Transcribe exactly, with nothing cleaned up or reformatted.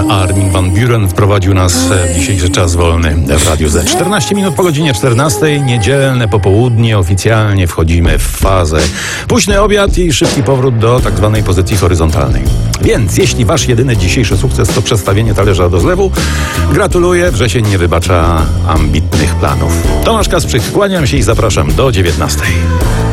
Armin van Buuren wprowadził nas w dzisiejszy czas wolny w Radiu Z. czternaście minut po godzinie czternastej, niedzielne popołudnie, oficjalnie wchodzimy w fazę. Późny obiad i szybki powrót do tak zwanej pozycji horyzontalnej. Więc jeśli wasz jedyny dzisiejszy sukces to przestawienie talerza do zlewu, gratuluję, wrzesień nie wybacza ambitnych planów. Tomasz Kasprzyk, kłaniam się i zapraszam do dziewiętnastej.